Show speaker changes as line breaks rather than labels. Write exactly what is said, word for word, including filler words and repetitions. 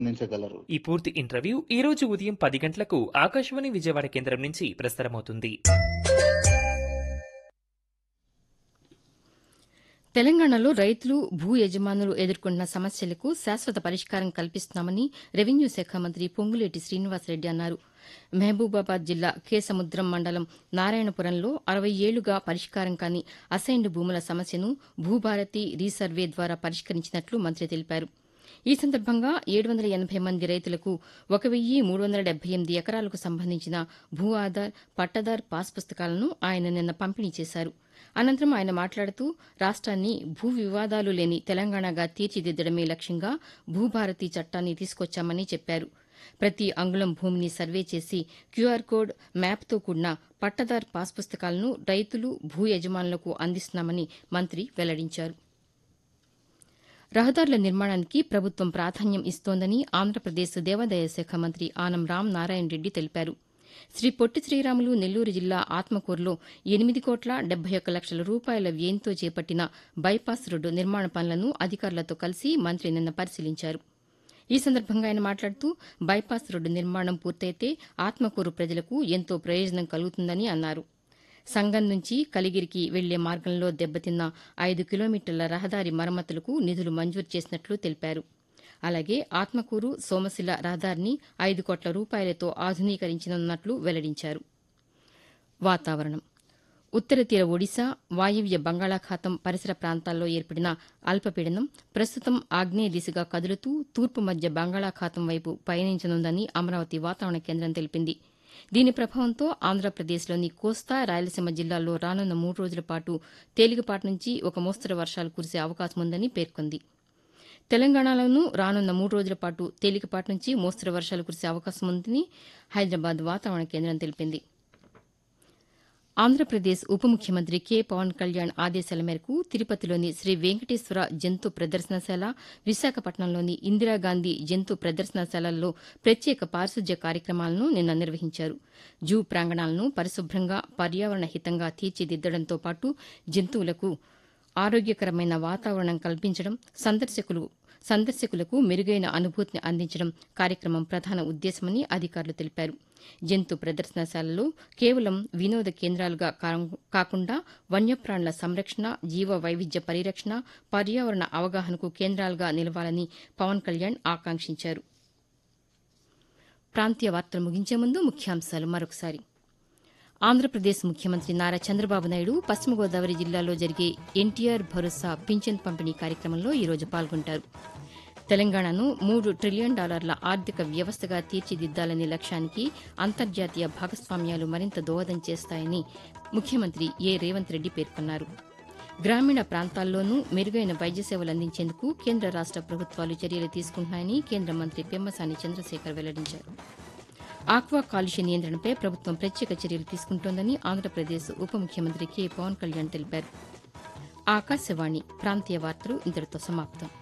అందించగలరు.
ఈ పూర్తి ఇంటర్వ్యూ ఈ రోజు ఉదయం పది గంటలకు ఆకాశవాణి విజయవాడ కేంద్రం నుంచి ప్రసారమవుతుంది.
తెలంగాణలో రైతులు భూ యజమానులు ఎదుర్కొంటున్న సమస్యలకు శాశ్వత పరిష్కారం కల్పిస్తున్నామని రెవెన్యూ శాఖ మంత్రి పొంగులేటి శ్రీనివాసరెడ్డి అన్నారు. మహబూబాబాద్ జిల్లా కేసముద్రం మండలం నారాయణపురంలో అరవై ఏళ్లుగా పరిష్కారం కాని అసైన్డ్ భూముల సమస్యను భూభారతి రీసర్వే ద్వారా పరిష్కరించినట్లు మంత్రి తెలిపారు. ఈ సందర్భంగా ఏడు వందల ఎనబై మంది రైతులకు ఒక వెయ్యి మూడు వందల డెబ్బై ఎనిమిది ఎకరాలకు సంబంధించిన భూ ఆధార్ పట్టాదార్ పాస్ పుస్తకాలను ఆయన నిన్న పంపిణీ చేశారు. అనంతరం ఆయన మాట్లాడుతూ రాష్ట్రాన్ని భూ వివాదాలు లేని తెలంగాణగా తీర్చిదిద్దడమే లక్ష్యంగా భూభారతి చట్టాన్ని తీసుకొచ్చామని చెప్పారు. ప్రతి అంగుళం భూమిని సర్వే చేసి క్యూఆర్ కోడ్ మ్యాప్తో కూడిన పట్టాదార్ పాస్ పుస్తకాలను రైతులు భూ యజమానులకు అందిస్తున్నామని మంత్రి వెల్లడించారు. రహదారుల నిర్మాణానికి ప్రభుత్వం ప్రాధాన్యం ఇస్తోందని ఆంధ్రప్రదేశ్ దేవాదాయ శాఖ మంత్రి ఆనం రామ్ నారాయణ రెడ్డి తెలిపారు. శ్రీ పొట్టి శ్రీరాములు నెల్లూరు జిల్లా ఆత్మకూరులో ఎనిమిది కోట్ల డెబ్బై ఒక్క లక్షల రూపాయల వ్యయంతో చేపట్టిన బైపాస్ రోడ్డు నిర్మాణ పనులను అధికారులతో కలిసి మంత్రి నిన్న పరిశీలించారు. ఈ సందర్భంగా ఆయన మాట్లాడుతూ బైపాస్ రోడ్డు నిర్మాణం పూర్తయితే ఆత్మకూరు ప్రజలకు ఎంతో ప్రయోజనం కలుగుతుందని అన్నారు. సంగం నుంచి కలిగిరికి వెళ్లే మార్గంలో దెబ్బతిన్న ఐదు కిలోమీటర్ల రహదారి మరమ్మతులకు నిధులు మంజూరు చేసినట్లు తెలిపారు. అలాగే ఆత్మకూరు సోమశిల రహదారిని ఐదు కోట్ల రూపాయలతో ఆధునీకరించనున్నట్లు వెల్లడించారు. వాతావరణం ఉత్తర తీర ఒడిశా వాయవ్య బంగాళాఖాతం పరిసర ప్రాంతాల్లో ఏర్పడిన అల్పపీడనం ప్రస్తుతం ఆగ్నేయ దిశగా కదులుతూ తూర్పు మధ్య బంగాళాఖాతం వైపు పయనించనుందని అమరావతి వాతావరణ కేంద్రం తెలిపింది. దీని ప్రభావంతో ఆంధ్రప్రదేశ్లోని కోస్తా రాయలసీమ జిల్లాల్లో రానున్న మూడు రోజుల పాటు తేలికపాటి నుంచి ఒక మోస్తరు వర్షాలు కురిసే అవకాశం ఉందని పేర్కొంది. తెలంగాణలోనూ రానున్న మూడు రోజుల పాటు తేలికపాటి నుంచి మోస్తరు వర్షాలు కురిసే అవకాశం ఉందని హైదరాబాద్ వాతావరణ కేంద్రం తెలిపింది. ఆంధ్రప్రదేశ్ ఉప ముఖ్యమంత్రి కె పవన్ కళ్యాణ్ ఆదేశాల మేరకు తిరుపతిలోని శ్రీ వెంకటేశ్వర జంతు ప్రదర్శనశాల, విశాఖపట్నంలోని ఇందిరాగాంధీ జంతు ప్రదర్శనశాలల్లో ప్రత్యేక పారిశుద్ధ్య కార్యక్రమాలను నిన్న నిర్వహించారు. జూ ప్రాంగణాలను పరిశుభ్రంగా పర్యావరణ హితంగా తీర్చిదిద్దడంతో పాటు జంతువులకు ఆరోగ్యకరమైన వాతావరణం కల్పించడం, సందర్శకులు సందర్శకులకు మెరుగైన అనుభూతిని అందించడం కార్యక్రమం ప్రధాన ఉద్దేశమని అధికారులు తెలిపారు. జంతు ప్రదర్శనశాలలు కేవలం వినోద కేంద్రాలుగా కాకుండా వన్యప్రాణుల సంరక్షణ, జీవ వైవిధ్య పరిరక్షణ, పర్యావరణ అవగాహనకు కేంద్రాలుగా నిలవాలని పవన్ కళ్యాణ్ ఆకాంక్షించారు. ప్రాంతీయ వార్తలు ముగించే ముందు ముఖ్యాంశాలు మరొకసారి. ఆంధ్రప్రదేశ్ ముఖ్యమంత్రి నారా చంద్రబాబు నాయుడు పశ్చిమ గోదావరి జిల్లాలో జరిగే ఎన్టీఆర్ భరోసా పింఛన్ పంపిణీ కార్యక్రమంలో ఈరోజు పాల్గొంటారు. తెలంగాణను మూడు ట్రిలియన్ డాలర్ల ఆర్థిక వ్యవస్థగా తీర్చిదిద్దాలనే లక్ష్యానికి అంతర్జాతీయ భాగస్వామ్యాలు మరింత దోహదం చేస్తాయని ముఖ్యమంత్రి ఏ రేవంత్ రెడ్డి పేర్కొన్నారు. గ్రామీణ ప్రాంతాల్లోనూ మెరుగైన వైద్య సేవలు అందించేందుకు కేంద్ర రాష్ట ప్రభుత్వాలు చర్యలు తీసుకుంటున్నాయని కేంద్ర మంత్రి పెమ్మసాని చంద్రశేఖర్ వెల్లడించారు. ఆక్వా కాలుష్య నియంత్రణపై ప్రభుత్వం ప్రత్యేక చర్యలు తీసుకుంటోందని ఆంధ్రప్రదేశ్ ఉప ముఖ్యమంత్రి కె పవన్ కళ్యాణ్ తెలిపారు. ఆకాశవాణి ప్రాంతీయ వార్తలు ఇంతటితో సమాప్తం.